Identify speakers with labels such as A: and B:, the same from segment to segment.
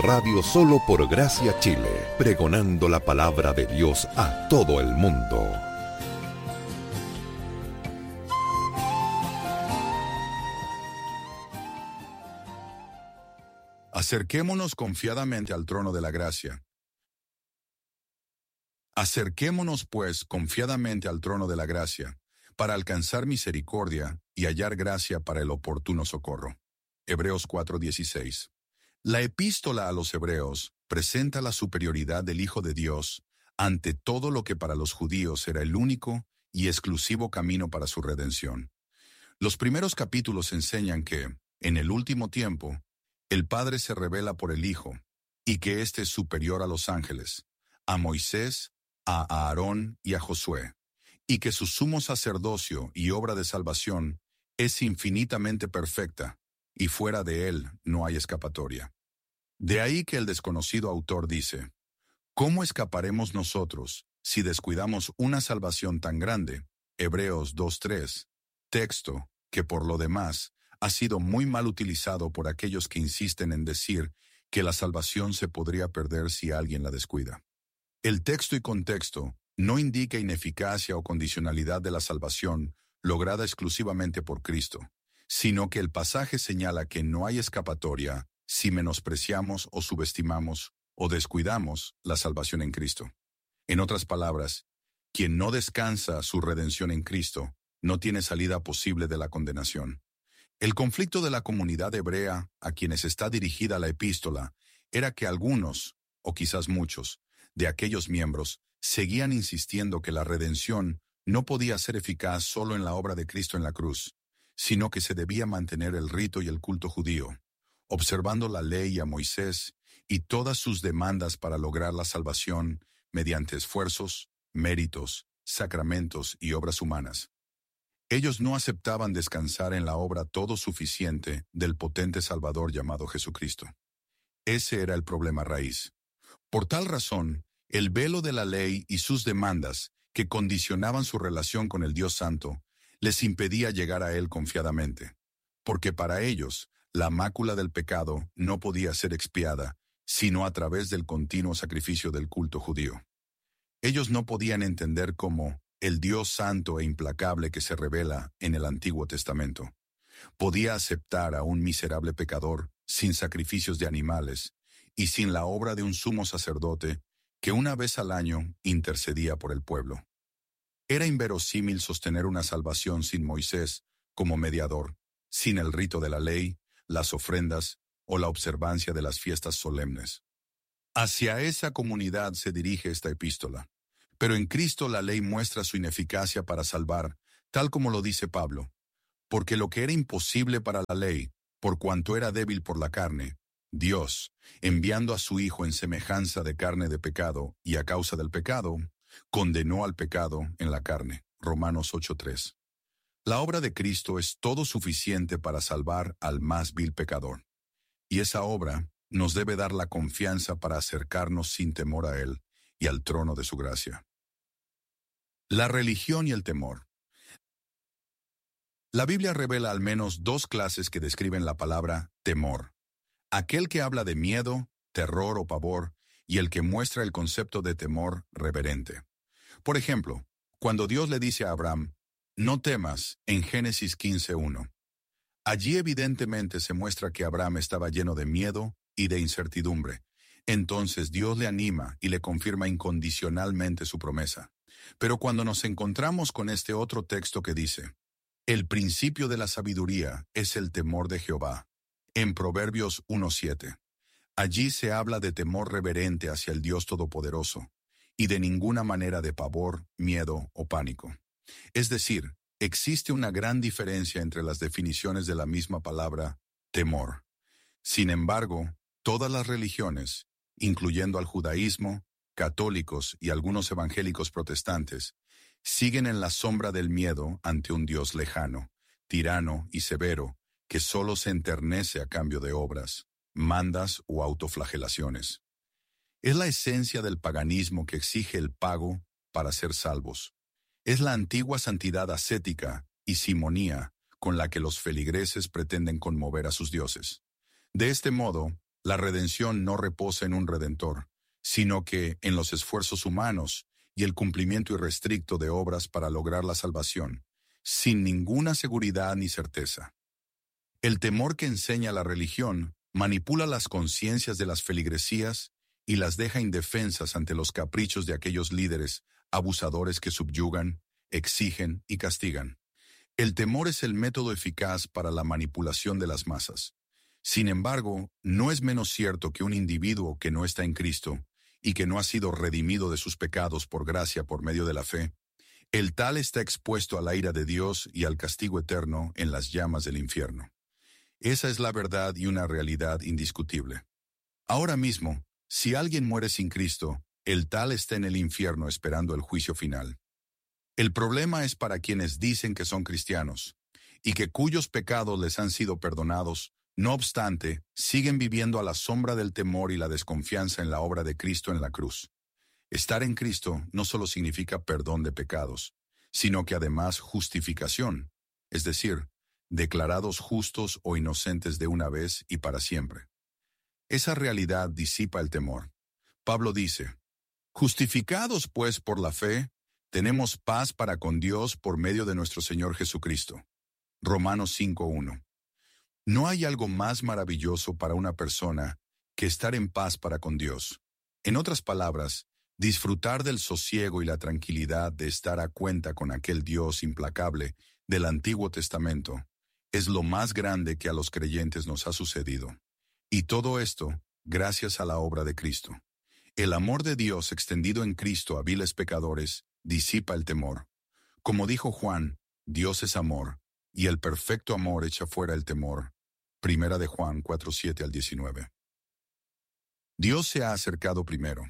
A: Radio Solo por Gracia Chile, pregonando la palabra de Dios a todo el mundo.
B: Acerquémonos confiadamente al trono de la gracia. Acerquémonos, pues, confiadamente al trono de la gracia, para alcanzar misericordia y hallar gracia para el oportuno socorro. Hebreos 4:16. La epístola a los Hebreos presenta la superioridad del Hijo de Dios ante todo lo que para los judíos era el único y exclusivo camino para su redención. Los primeros capítulos enseñan que, en el último tiempo, el Padre se revela por el Hijo, y que éste es superior a los ángeles, a Moisés, a Aarón y a Josué, y que su sumo sacerdocio y obra de salvación es infinitamente perfecta, y fuera de él no hay escapatoria. De ahí que el desconocido autor dice: ¿cómo escaparemos nosotros si descuidamos una salvación tan grande? Hebreos 2:3, texto que por lo demás ha sido muy mal utilizado por aquellos que insisten en decir que la salvación se podría perder si alguien la descuida. El texto y contexto no indica ineficacia o condicionalidad de la salvación lograda exclusivamente por Cristo, sino que el pasaje señala que no hay escapatoria si menospreciamos o subestimamos o descuidamos la salvación en Cristo. En otras palabras, quien no descansa su redención en Cristo no tiene salida posible de la condenación. El conflicto de la comunidad hebrea a quienes está dirigida la epístola era que algunos, o quizás muchos, de aquellos miembros seguían insistiendo que la redención no podía ser eficaz solo en la obra de Cristo en la cruz, sino que se debía mantener el rito y el culto judío, observando la ley a Moisés y todas sus demandas para lograr la salvación mediante esfuerzos, méritos, sacramentos y obras humanas. Ellos no aceptaban descansar en la obra todo suficiente del potente Salvador llamado Jesucristo. Ese era el problema raíz. Por tal razón, el velo de la ley y sus demandas, que condicionaban su relación con el Dios Santo, les impedía llegar a Él confiadamente, porque para ellos, la mácula del pecado no podía ser expiada, sino a través del continuo sacrificio del culto judío. Ellos no podían entender cómo el Dios santo e implacable que se revela en el Antiguo Testamento podía aceptar a un miserable pecador sin sacrificios de animales y sin la obra de un sumo sacerdote que una vez al año intercedía por el pueblo. Era inverosímil sostener una salvación sin Moisés como mediador, sin el rito de la ley, las ofrendas o la observancia de las fiestas solemnes. Hacia esa comunidad se dirige esta epístola. Pero en Cristo la ley muestra su ineficacia para salvar, tal como lo dice Pablo, porque lo que era imposible para la ley, por cuanto era débil por la carne, Dios, enviando a su Hijo en semejanza de carne de pecado y a causa del pecado, condenó al pecado en la carne. Romanos 8:3. La obra de Cristo es todo suficiente para salvar al más vil pecador. Y esa obra nos debe dar la confianza para acercarnos sin temor a Él y al trono de su gracia. La religión y el temor. La Biblia revela al menos dos clases que describen la palabra temor: aquel que habla de miedo, terror o pavor, y el que muestra el concepto de temor reverente. Por ejemplo, cuando Dios le dice a Abraham: no temas, en Génesis 15:1. Allí evidentemente se muestra que Abraham estaba lleno de miedo y de incertidumbre. Entonces Dios le anima y le confirma incondicionalmente su promesa. Pero cuando nos encontramos con este otro texto que dice: el principio de la sabiduría es el temor de Jehová, en Proverbios 1:7. Allí se habla de temor reverente hacia el Dios Todopoderoso, y de ninguna manera de pavor, miedo o pánico. Es decir, existe una gran diferencia entre las definiciones de la misma palabra, temor. Sin embargo, todas las religiones, incluyendo al judaísmo, católicos y algunos evangélicos protestantes, siguen en la sombra del miedo ante un Dios lejano, tirano y severo, que solo se enternece a cambio de obras, mandas o autoflagelaciones. Es la esencia del paganismo que exige el pago para ser salvos. Es la antigua santidad ascética y simonía con la que los feligreses pretenden conmover a sus dioses. De este modo, La redención no reposa en un redentor, sino que en los esfuerzos humanos y el cumplimiento irrestricto de obras para lograr la salvación, sin ninguna seguridad ni certeza. El temor que enseña la religión manipula las conciencias de las feligresías y las deja indefensas ante los caprichos de aquellos líderes abusadores que subyugan, exigen y castigan. El temor es el método eficaz para la manipulación de las masas. Sin embargo, no es menos cierto que un individuo que no está en Cristo y que no ha sido redimido de sus pecados por gracia por medio de la fe, el tal está expuesto a la ira de Dios y al castigo eterno en las llamas del infierno. Esa es la verdad y una realidad indiscutible. Ahora mismo, si alguien muere sin Cristo, el tal está en el infierno esperando el juicio final. El problema es para quienes dicen que son cristianos y que cuyos pecados les han sido perdonados, no obstante, siguen viviendo a la sombra del temor y la desconfianza en la obra de Cristo en la cruz. Estar en Cristo no solo significa perdón de pecados, sino que además justificación, es decir, declarados justos o inocentes de una vez y para siempre. Esa realidad disipa el temor. Pablo dice, justificados pues por la fe, tenemos paz para con Dios por medio de nuestro Señor Jesucristo. Romanos 5:1. No hay algo más maravilloso para una persona que estar en paz para con Dios. En otras palabras, disfrutar del sosiego y la tranquilidad de estar a cuenta con aquel Dios implacable del Antiguo Testamento es lo más grande que a los creyentes nos ha sucedido. Y todo esto, gracias a la obra de Cristo. El amor de Dios extendido en Cristo a viles pecadores disipa el temor. Como dijo Juan, Dios es amor, y el perfecto amor echa fuera el temor. Primera de Juan 4:7-19. Dios se ha acercado primero.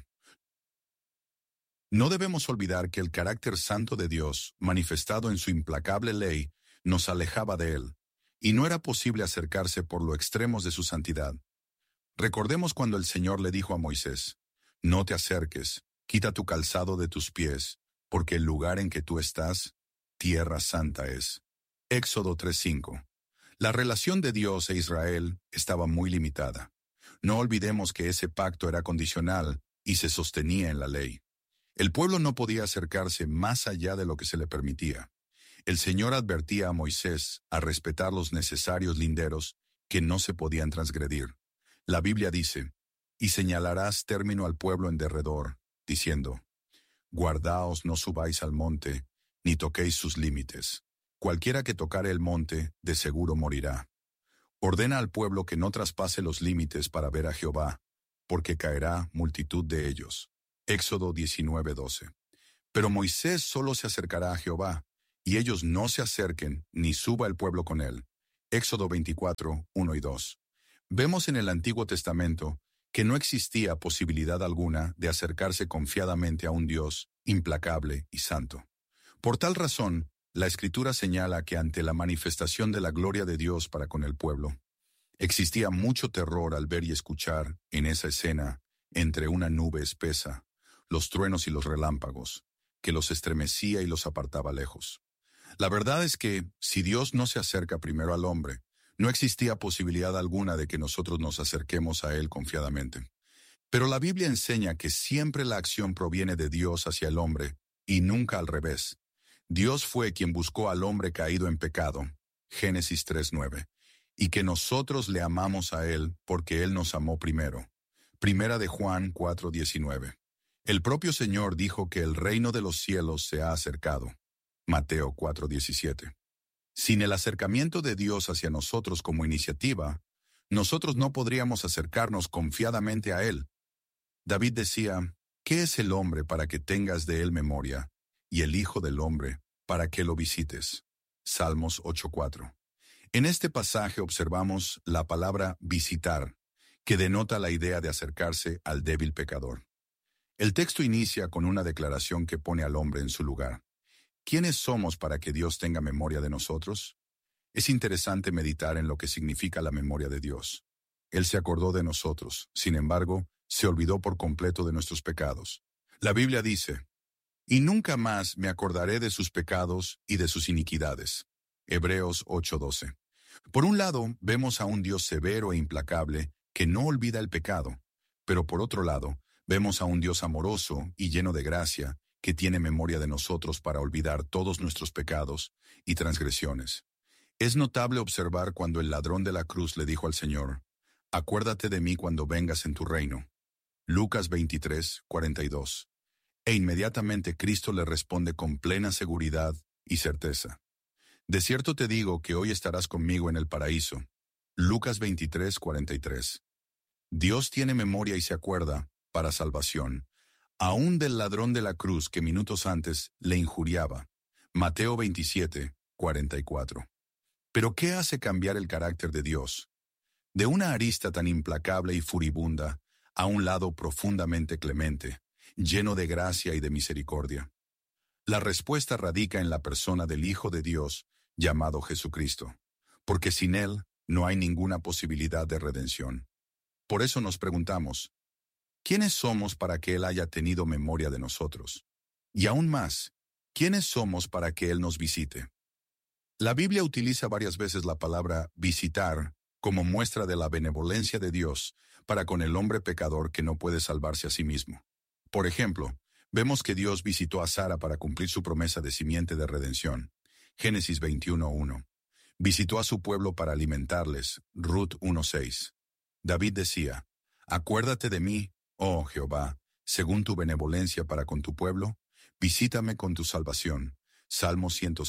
B: No debemos olvidar que el carácter santo de Dios, manifestado en su implacable ley, nos alejaba de Él, y no era posible acercarse por los extremos de su santidad. Recordemos cuando el Señor le dijo a Moisés, no te acerques, quita tu calzado de tus pies, porque el lugar en que tú estás, tierra santa es. Éxodo 3:5. La relación de Dios e Israel estaba muy limitada. No olvidemos que ese pacto era condicional y se sostenía en la ley. El pueblo no podía acercarse más allá de lo que se le permitía. El Señor advertía a Moisés a respetar los necesarios linderos que no se podían transgredir. La Biblia dice, y señalarás término al pueblo en derredor, diciendo, guardaos, no subáis al monte, ni toquéis sus límites. Cualquiera que tocare el monte, de seguro morirá. Ordena al pueblo que no traspase los límites para ver a Jehová, porque caerá multitud de ellos. Éxodo 19:12. Pero Moisés solo se acercará a Jehová, y ellos no se acerquen, ni suba el pueblo con él. Éxodo 24:1 y 2. Vemos en el Antiguo Testamento que no existía posibilidad alguna de acercarse confiadamente a un Dios implacable y santo. Por tal razón, la Escritura señala que ante la manifestación de la gloria de Dios para con el pueblo, existía mucho terror al ver y escuchar en esa escena, entre una nube espesa, los truenos y los relámpagos, que los estremecía y los apartaba lejos. La verdad es que, si Dios no se acerca primero al hombre, no existía posibilidad alguna de que nosotros nos acerquemos a Él confiadamente. Pero la Biblia enseña que siempre la acción proviene de Dios hacia el hombre, y nunca al revés. Dios fue quien buscó al hombre caído en pecado, Génesis 3:9, y que nosotros le amamos a Él porque Él nos amó primero. Primera de Juan 4:19. El propio Señor dijo que el reino de los cielos se ha acercado, Mateo 4:17. Sin el acercamiento de Dios hacia nosotros como iniciativa, nosotros no podríamos acercarnos confiadamente a Él. David decía, ¿qué es el hombre para que tengas de él memoria, y el Hijo del hombre para que lo visites? Salmos 8:4. En este pasaje observamos la palabra visitar, que denota la idea de acercarse al débil pecador. El texto inicia con una declaración que pone al hombre en su lugar. ¿Quiénes somos para que Dios tenga memoria de nosotros? Es interesante meditar en lo que significa la memoria de Dios. Él se acordó de nosotros, sin embargo, se olvidó por completo de nuestros pecados. La Biblia dice, y nunca más me acordaré de sus pecados y de sus iniquidades. Hebreos 8:12. Por un lado, vemos a un Dios severo e implacable que no olvida el pecado, pero por otro lado, vemos a un Dios amoroso y lleno de gracia, que tiene memoria de nosotros para olvidar todos nuestros pecados y transgresiones. Es notable observar cuando el ladrón de la cruz le dijo al Señor: «Acuérdate de mí cuando vengas en tu reino». Lucas 23, 42. E inmediatamente Cristo le responde con plena seguridad y certeza: «De cierto te digo que hoy estarás conmigo en el paraíso». Lucas 23, 43. Dios tiene memoria y se acuerda, para salvación, aún del ladrón de la cruz que minutos antes le injuriaba. Mateo 27, 44. Pero ¿qué hace cambiar el carácter de Dios? De una arista tan implacable y furibunda, a un lado profundamente clemente, lleno de gracia y de misericordia. La respuesta radica en la persona del Hijo de Dios, llamado Jesucristo, porque sin Él no hay ninguna posibilidad de redención. Por eso nos preguntamos, ¿quiénes somos para que Él haya tenido memoria de nosotros? Y aún más, ¿quiénes somos para que Él nos visite? La Biblia utiliza varias veces la palabra visitar como muestra de la benevolencia de Dios para con el hombre pecador que no puede salvarse a sí mismo. Por ejemplo, vemos que Dios visitó a Sara para cumplir su promesa de simiente de redención. Génesis 21:1. Visitó a su pueblo para alimentarles. Ruth 1:6. David decía: «Acuérdate de mí, oh Jehová, según tu benevolencia para con tu pueblo, visítame con tu salvación». Salmo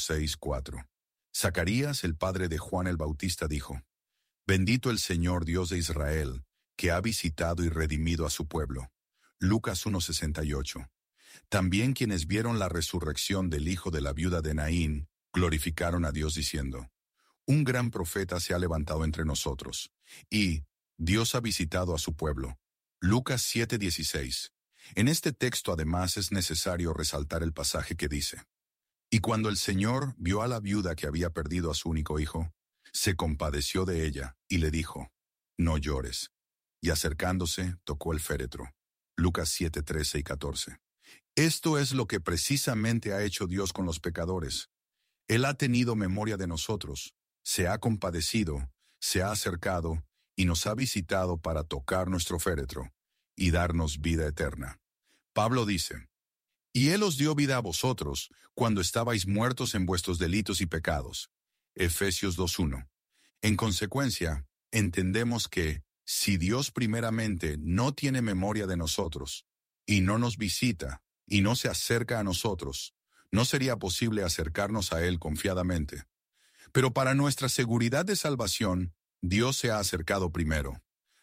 B: 106:4. Zacarías, el padre de Juan el Bautista, dijo: «Bendito el Señor Dios de Israel, que ha visitado y redimido a su pueblo». Lucas 1:68. También quienes vieron la resurrección del hijo de la viuda de Naín, glorificaron a Dios diciendo: «Un gran profeta se ha levantado entre nosotros, y Dios ha visitado a su pueblo». Lucas 7:16. En este texto además es necesario resaltar el pasaje que dice: «Y cuando el Señor vio a la viuda que había perdido a su único hijo, se compadeció de ella y le dijo: no llores». Y acercándose, tocó el féretro. Lucas 7:13 y 14. Esto es lo que precisamente ha hecho Dios con los pecadores. Él ha tenido memoria de nosotros, se ha compadecido, se ha acercado y nos ha visitado para tocar nuestro féretro y darnos vida eterna. Pablo dice: «Y Él os dio vida a vosotros cuando estabais muertos en vuestros delitos y pecados». Efesios 2:1. En consecuencia, entendemos que, si Dios primeramente no tiene memoria de nosotros, y no nos visita, y no se acerca a nosotros, no sería posible acercarnos a Él confiadamente. Pero para nuestra seguridad de salvación, Dios se ha acercado primero.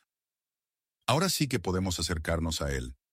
B: Ahora sí que podemos acercarnos a Él.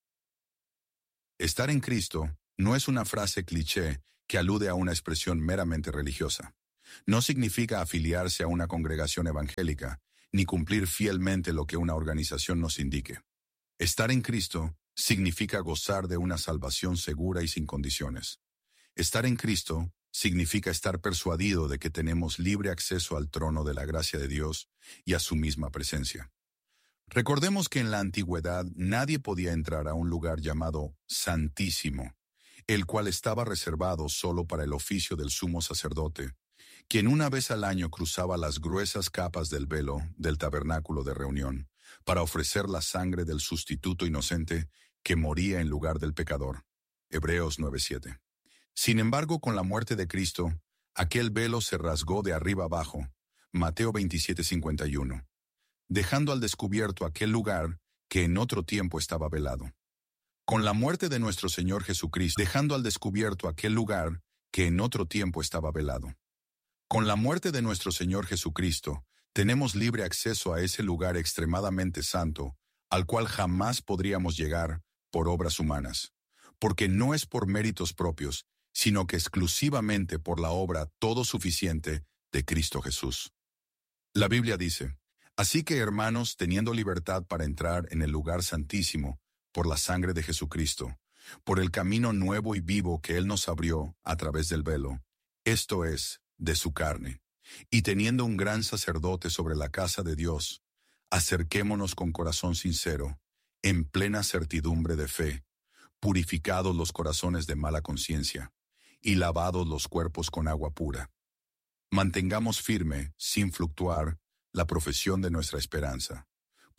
B: Estar en Cristo no es una frase cliché que alude a una expresión meramente religiosa. No significa afiliarse a una congregación evangélica, ni cumplir fielmente lo que una organización nos indique. Estar en Cristo significa gozar de una salvación segura y sin condiciones. Estar en Cristo significa estar persuadido de que tenemos libre acceso al trono de la gracia de Dios y a su misma presencia. Recordemos que en la antigüedad nadie podía entrar a un lugar llamado Santísimo, el cual estaba reservado solo para el oficio del sumo sacerdote, quien una vez al año cruzaba las gruesas capas del velo del tabernáculo de reunión para ofrecer la sangre del sustituto inocente que moría en lugar del pecador. Hebreos 9:7. Sin embargo, con la muerte de Cristo, aquel velo se rasgó de arriba abajo. Mateo 27:51. Dejando al descubierto aquel lugar que en otro tiempo estaba velado. Con la muerte de nuestro Señor Jesucristo, dejando al descubierto aquel lugar que en otro tiempo estaba velado. Con la muerte de nuestro Señor Jesucristo, tenemos libre acceso a ese lugar extremadamente santo, al cual jamás podríamos llegar por obras humanas, porque no es por méritos propios, sino que exclusivamente por la obra todo suficiente de Cristo Jesús. La Biblia dice: «Así que, hermanos, teniendo libertad para entrar en el lugar santísimo, por la sangre de Jesucristo, por el camino nuevo y vivo que Él nos abrió a través del velo, esto es, de su carne, y teniendo un gran sacerdote sobre la casa de Dios, acerquémonos con corazón sincero, en plena certidumbre de fe, purificados los corazones de mala conciencia, y lavados los cuerpos con agua pura. Mantengamos firme, sin fluctuar, la profesión de nuestra esperanza,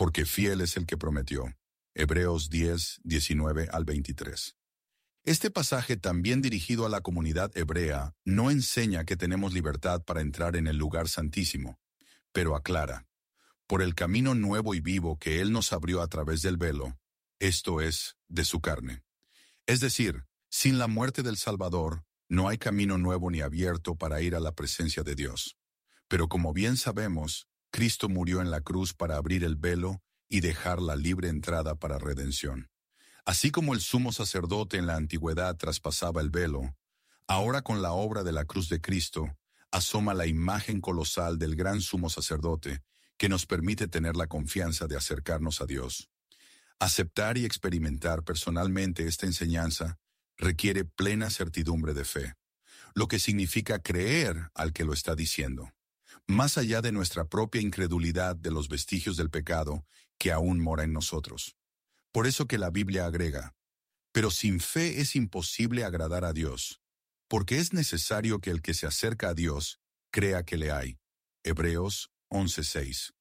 B: porque fiel es el que prometió. Hebreos 10, 19 al 23. Este pasaje, también dirigido a la comunidad hebrea, no enseña que tenemos libertad para entrar en el lugar santísimo, pero aclara, por el camino nuevo y vivo que Él nos abrió a través del velo, esto es, de su carne. Es decir, sin la muerte del Salvador, no hay camino nuevo ni abierto para ir a la presencia de Dios. Pero como bien sabemos, Cristo murió en la cruz para abrir el velo y dejar la libre entrada para redención. Así como el sumo sacerdote en la antigüedad traspasaba el velo, ahora con la obra de la cruz de Cristo, asoma la imagen colosal del gran sumo sacerdote que nos permite tener la confianza de acercarnos a Dios. Aceptar y experimentar personalmente esta enseñanza requiere plena certidumbre de fe, lo que significa creer al que lo está diciendo, más allá de nuestra propia incredulidad de los vestigios del pecado que aún mora en nosotros. Por eso que la Biblia agrega, pero sin fe es imposible agradar a Dios, porque es necesario que el que se acerca a Dios crea que le hay. Hebreos 11:6.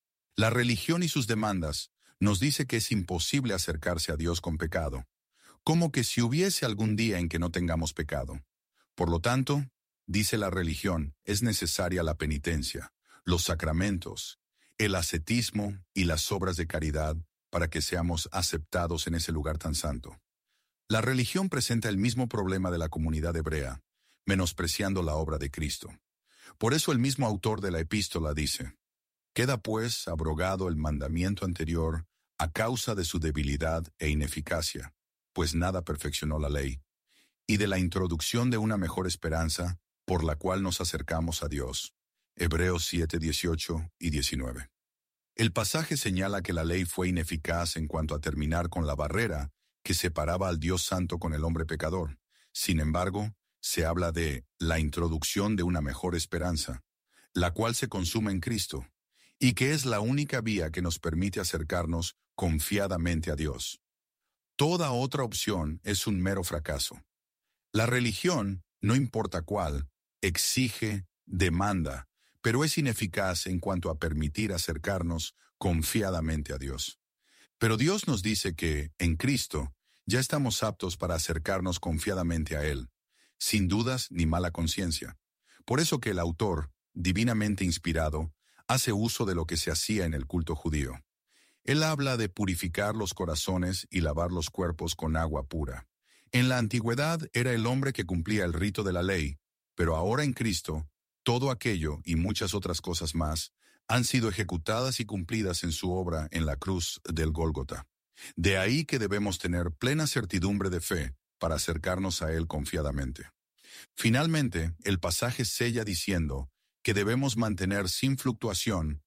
B: La religión y sus demandas nos dice que es imposible acercarse a Dios con pecado, como que si hubiese algún día en que no tengamos pecado. Por lo tanto, dice la religión, es necesaria la penitencia, los sacramentos, el ascetismo y las obras de caridad para que seamos aceptados en ese lugar tan santo. La religión presenta el mismo problema de la comunidad hebrea, menospreciando la obra de Cristo. Por eso el mismo autor de la epístola dice, queda pues abrogado el mandamiento anterior a causa de su debilidad e ineficacia, pues nada perfeccionó la ley, y de la introducción de una mejor esperanza, por la cual nos acercamos a Dios. Hebreos 7, 18 y 19. El pasaje señala que la ley fue ineficaz en cuanto a terminar con la barrera que separaba al Dios santo con el hombre pecador. Sin embargo, se habla de la introducción de una mejor esperanza, la cual se consuma en Cristo, y que es la única vía que nos permite acercarnos confiadamente a Dios. Toda otra opción es un mero fracaso. La religión, no importa cuál, exige, demanda, pero es ineficaz en cuanto a permitir acercarnos confiadamente a Dios. Pero Dios nos dice que, en Cristo, ya estamos aptos para acercarnos confiadamente a Él, sin dudas ni mala conciencia. Por eso que el autor, divinamente inspirado, hace uso de lo que se hacía en el culto judío. Él habla de purificar los corazones y lavar los cuerpos con agua pura. En la antigüedad era el hombre que cumplía el rito de la ley, pero ahora en Cristo, todo aquello y muchas otras cosas más han sido ejecutadas y cumplidas en su obra en la cruz del Gólgota. De ahí que debemos tener plena certidumbre de fe para acercarnos a Él confiadamente. Finalmente, el pasaje sella diciendo que debemos mantener sin fluctuación